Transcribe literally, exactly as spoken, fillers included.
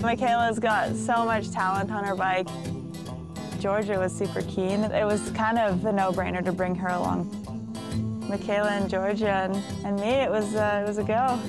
Michaela's got so much talent on her bike. Georgia was super keen. It was kind of a no-brainer to bring her along. Michaela and Georgia and, and me, it was, uh, it was a go.